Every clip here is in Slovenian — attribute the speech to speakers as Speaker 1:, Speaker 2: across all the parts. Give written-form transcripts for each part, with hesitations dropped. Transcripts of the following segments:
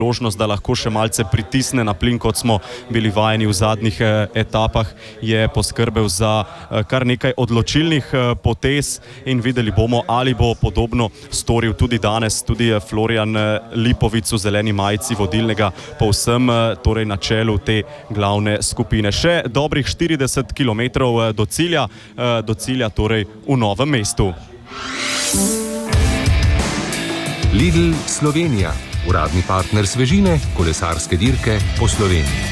Speaker 1: priložnost, da lahko še malce pritisne na plin, kot smo bili vajeni v zadnjih etapah, je poskrbel za kar nekaj odločilnih potez in videli bomo, ali bo podobno storil tudi danes, tudi Florian Lipovic v zeleni majici vodilnega, povsem torej na čelu te glavne skupine. Še dobrih 40 km do cilja torej v Novem mestu.
Speaker 2: Lidl Slovenija, uradni partner svežine, kolesarske dirke po Sloveniji.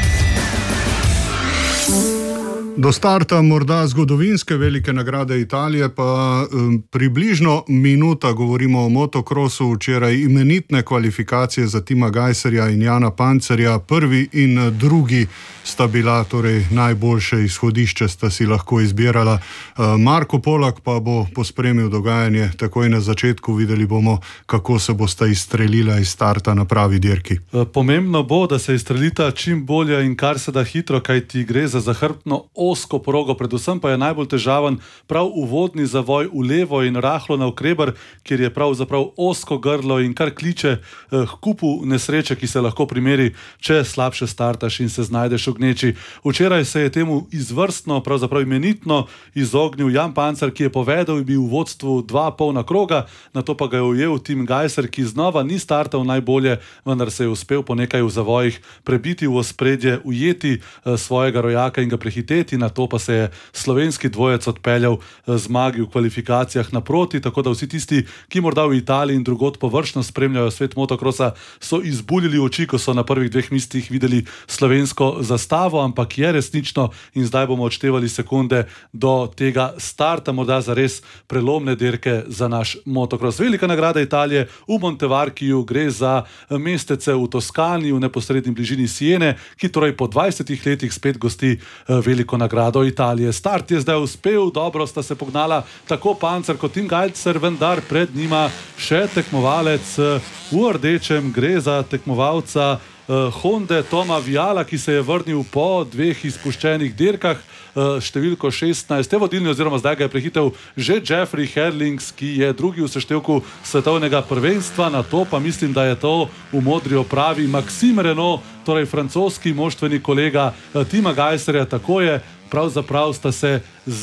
Speaker 3: Do starta morda zgodovinske velike nagrade Italije pa približno minuta, govorimo o motokrosu. Včeraj imenitne kvalifikacije za Tima Gajserja in Jana Pancerja. Prvi in drugi sta bila, torej najboljše izhodišče sta si lahko izbirala. Marko Polak pa bo pospremil dogajanje takoj na začetku. Videli bomo, kako se bosta izstrelila iz starta na pravi dirki.
Speaker 4: Pomembno bo, da se izstrelita čim bolje in kar se da hitro, kajti gre za zahrbtno osko progo, predvsem pa je najbolj težaven prav uvodni zavoj v levo in rahlo navkreber, kjer je pravzaprav osko grlo in kar kliče k kupu nesreče, ki se lahko primeri, če slabše startaš in se znajdeš v gneči. Včeraj se je temu izvrstno, pravzaprav imenitno izognil Jan Pancer, ki je povedal in bil v vodstvu 2 polna kroga, nato pa ga je ujel Tim Gajser, ki znova ni startal najbolje, vendar se je uspel po nekaj v zavojih prebiti v ospredje, ujeti svojega rojaka in ga prehiteti. Na to pa se je slovenski dvojec odpeljal zmagi v kvalifikacijah naproti, tako da vsi tisti, ki morda v Italiji in drugod površno spremljajo svet motokrosa, so izbuljili oči, ko so na prvih 2 mestih videli slovensko zastavo, ampak je resnično in zdaj bomo odštevali sekunde do tega starta, morda za res prelomne dirke za naš motokros. Velika nagrada Italije v Montevarkiju, gre za mestece v Toskani, v neposredni bližini Siene, ki torej po 20 letih spet gosti veliko nagrado Italije. Start je zdaj uspel, dobro sta se pognala tako Pancer kot Tim Gajser, vendar pred njima še tekmovalec v rdečem, gre za tekmovalca Honde Toma Viala, ki se je vrnil po 2 izpuščenih dirkah, številko 16. Te vodilni oziroma zdaj ga je prehitel že Jeffrey Herlings, ki je drugi v seštevku svetovnega prvenstva, na to pa mislim, da je to v modri opravi Maxime Renault, torej francoski moštveni kolega Tima Gajserja. Tako je, pravzaprav sta se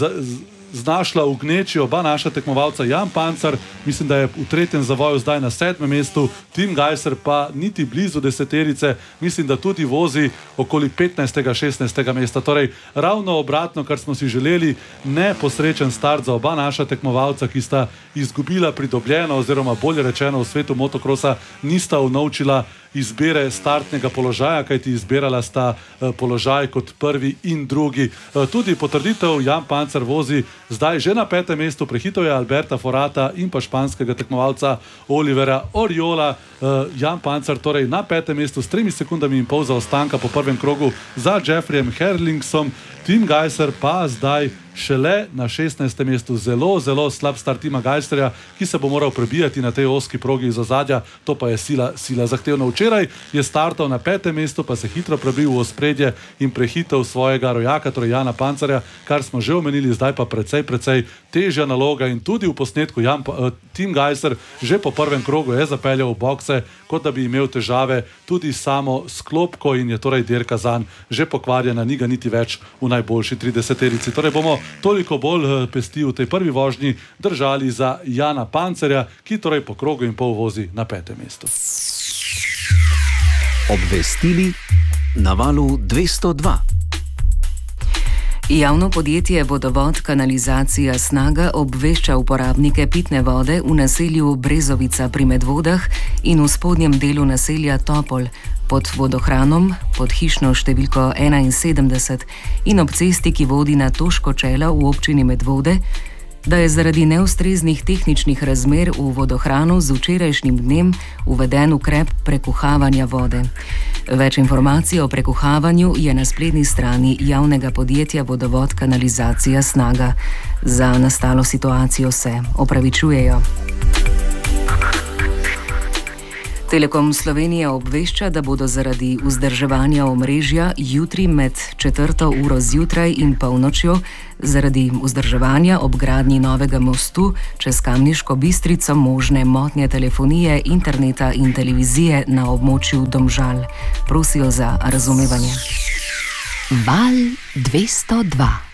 Speaker 4: znašla v gneči oba naša tekmovalca. Jan Pancer, mislim, da je v 3. zavoju zdaj na 7. mestu, Tim Gajser pa niti blizu deseterice, mislim, da tudi vozi okoli 15. 16. mesta. Torej, ravno obratno, kar smo si želeli, neposrečen start za oba naša tekmovalca, ki sta izgubila pridobljeno oziroma bolje rečeno v svetu motokrosa nista unovčila izbire startnega položaja, kajti izbirala sta položaj kot prvi in drugi. Tudi potrditev, Jan Pancer vozi zdaj že na 5. mestu, prehitel je Alberta Forata in pa španskega tekmovalca Olivera Oriola. Jan Pancer torej na 5. mestu s 3 sekundami in pol zaostanka po prvem krogu za Jeffreyem Herlingsom. Tim Gajser pa zdaj šele na 16. mestu. Zelo slab start Tima Gajserja, ki se bo moral prebijati na tej oski progi iz ozadja, to pa je sila zahtevno. Včeraj je startal na 5. mestu, pa se hitro prebil v ospredje in prehitel svojega rojaka, torej Jana Pancerja, kar smo že omenili, zdaj pa precej težja naloga in tudi v posnetku Tim Gajser že po prvem krogu je zapeljal v bokse, kot da bi imel težave tudi samo s klopko in je torej dirka zanj že pokvarjena, ni ga niti več v najboljši 30-terici. Torej bomo toliko bolj pesti v tej prvi vožnji držali za Jana Pancerja, ki torej po krogu in pol vozi na 5. mestu.
Speaker 5: Obvestili na valu 202.
Speaker 6: Javno podjetje Vodovod kanalizacija Snaga obvešča uporabnike pitne vode v naselju Brezovica pri Medvodah in v spodnjem delu naselja Topol pod vodohranom pod hišno številko 71 in ob cesti, ki vodi na Toško čela v občini Medvode, da je zaradi neustreznih tehničnih razmer v vodohranu z včerajšnjim dnem uveden ukrep prekuhavanja vode. Več informacij o prekuhavanju je na spletni strani javnega podjetja Vodovod kanalizacija Snaga. Za nastalo situacijo se opravičujejo. Telekom Slovenije obvešča, da bodo zaradi vzdrževanja omrežja jutri med 4. uro zjutraj in polnočjo zaradi vzdrževanja ob gradnji novega mostu čez Kamniško Bistrico možne motnje telefonije, interneta in televizije na območju Domžal. Prosijo za razumevanje.
Speaker 7: Val 202.